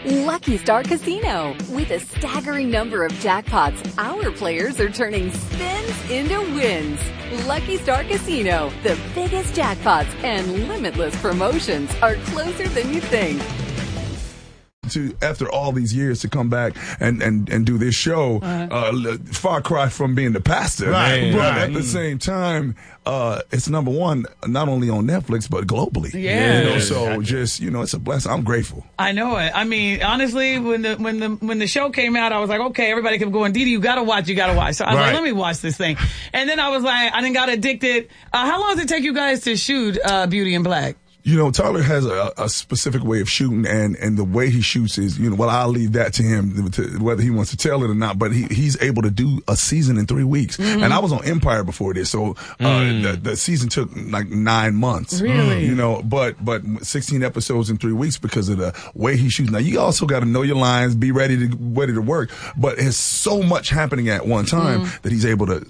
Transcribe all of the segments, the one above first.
Lucky Star Casino. With a staggering number of jackpots, our players are turning spins into wins. Lucky Star Casino. The biggest jackpots and limitless promotions are closer than you think. After all these years to come back and do this show, far cry from being the pastor. Right, but right. at the same time, it's number one, not only on Netflix, but globally. Yeah. So just, it's a blessing. I'm grateful. I know it. I mean, honestly, when the show came out, I was like, okay, everybody kept going, Didi, you gotta watch. So I was like, let me watch this thing. And then I was like, I then got addicted. How long does it take you guys to shoot Beauty in Black? Tyler has a specific way of shooting, and the way he shoots is, I'll leave that to him, whether he wants to tell it or not, but he's able to do a season in 3 weeks. Mm-hmm. And I was on Empire before this, so the season took like 9 months. Really? But 16 episodes in 3 weeks because of the way he shoots. Now, you also got to know your lines, be ready to work, but there's so much happening at one time that he's able to,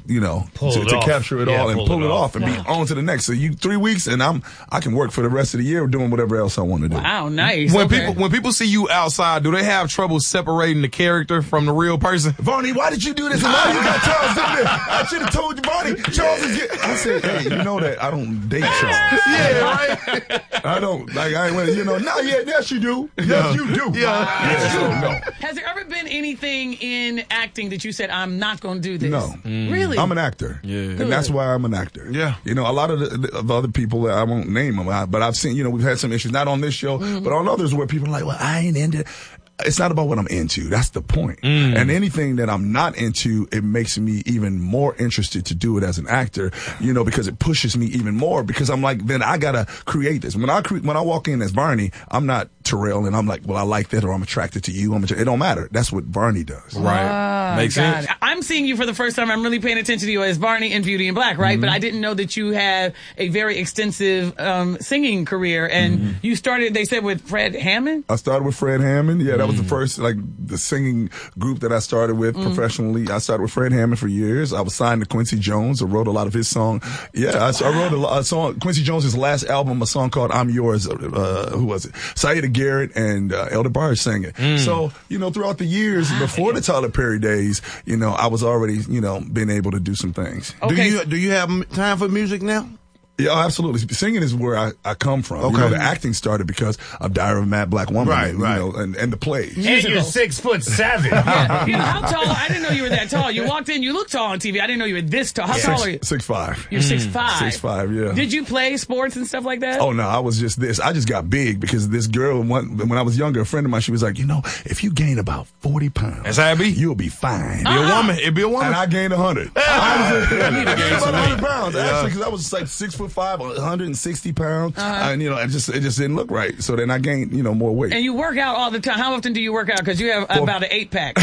to capture it all and pull it off and be on to the next. So 3 weeks, and I can work for the rest of the year doing whatever else I want to do. Wow, nice. When people see you outside, do they have trouble separating the character from the real person? Varney, why did you do this? And why you got Charles in there? I should have told you, Varney. Charles is getting... I said, hey, you know that I don't date Charles. Yeah, right? I don't. Like, I ain't, not yet. Yes, you do. Yes, you do. Yeah. So, no. Has there ever been anything in acting that you said, I'm not going to do this? No. Really? I'm an actor. Yeah. And that's why I'm an actor. Yeah. A lot of the other people, I won't name them, but I've seen, we've had some issues, not on this show, but on others where people are like, well, I ain't into it. It's not about what I'm into. That's the point. And anything that I'm not into, it makes me even more interested to do it as an actor, because it pushes me even more, because I'm like, then I gotta create this. When I walk in as Barney, I'm not Terrell and I'm like, well, I like that, or I'm attracted to you. It don't matter. That's what Barney does. Right. Makes sense. I'm seeing you for the first time. I'm really paying attention to you as Barney in Beauty in Black, right? But I didn't know that you had a very extensive singing career. And you started, they said, with Fred Hammond? I started with Fred Hammond. Yeah, that was the first, the singing group that I started with professionally. I started with Fred Hammond for years. I was signed to Quincy Jones. I wrote a lot of his songs. Yeah, I wrote a song, Quincy Jones' last album, a song called I'm Yours. Who was it? Saida Garrett and Elder Barge sang it. So, throughout the years, before the Tyler Perry days, I was already, being able to do some things. Okay. Do you have time for music now? Yeah, absolutely. Singing is where I come from. Okay. The acting started because of Diary of a Mad Black Woman, Right. And the plays. And you're 6'7". How tall? I didn't know you were that tall. You walked in, you look tall on TV. I didn't know you were this tall. How tall are you? 6'5". You're 6'5". 6'5", yeah. Did you play sports and stuff like that? Oh, no, I was just this. I just got big because this girl, when I was younger, a friend of mine, she was like, if you gain about 40 pounds, That's how it be. you'll be fine. It'd be a woman. And I gained 100. I need to gain About some 100 weight. pounds, actually, because I was like 6'5", 160 pounds, and it just didn't look right. So then I gained, more weight. And you work out all the time. How often do you work out? Because you have about an 8-pack.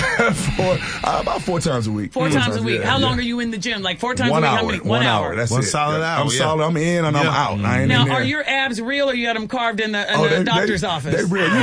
About 4 times a week. 4 times a week. Yeah, How yeah. long are you in the gym? Like 4 times 1 a week? hour. How many? 1 hour. That's One it. solid hour, I'm yeah. solid. I'm in and I'm out. I ain't Now, in there. are your abs real, or you had them carved in the doctor's office? They real.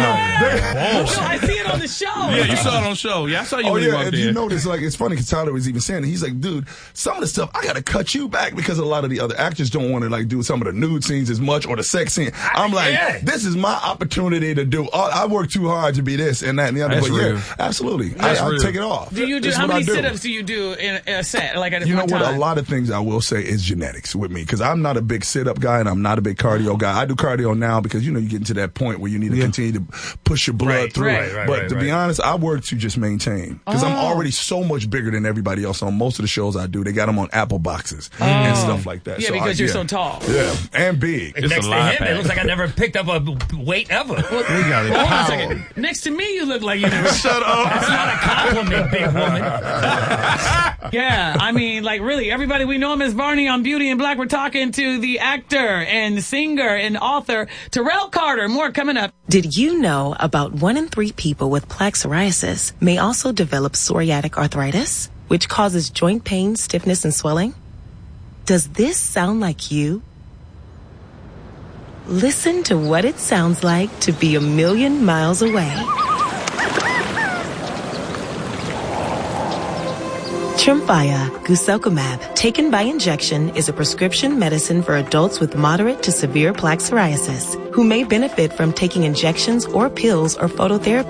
I see it on the show. Yeah, you saw it on show. Yeah, I saw you Oh when you yeah, walked and in. you notice, it's funny because Tyler was even saying it. He's like, dude, some of the stuff I gotta cut you back because a lot of the other actors don't want to do some of the nude scenes as much or the sex scene. I'm like, this is my opportunity to do. I work too hard to be this and that and the other. That's but real. yeah, absolutely, That's I'll real. take it off. Do you do This is how what I many do. sit-ups do you do in a set? Like at You know one what? time? A lot of things I will say is genetics with me because I'm not a big sit-up guy and I'm not a big cardio guy. I do cardio now because you get into that point where you need to continue to push your blood through. But to be honest, I work to just maintain because I'm already so much bigger than everybody else on most of the shows I do. They got them on Apple boxes and stuff like that. Yeah, so because you're so tall. Yeah, and big. Next to him, it looks like I never picked up a weight ever. Hold on a second. Next to me, you look like you never. Shut up. That's not a compliment, big woman. Yeah, I mean, really, everybody, we know him as Barney on Beauty in Black. We're talking to the actor and singer and author, Terrell Carter. More coming up. Did you know about 1 in 3 people with plaque psoriasis may also develop psoriatic arthritis, which causes joint pain, stiffness, and swelling? Does this sound like you? Listen to what it sounds like to be a million miles away. Tremfya guselkumab, taken by injection, is a prescription medicine for adults with moderate to severe plaque psoriasis who may benefit from taking injections or pills or phototherapy.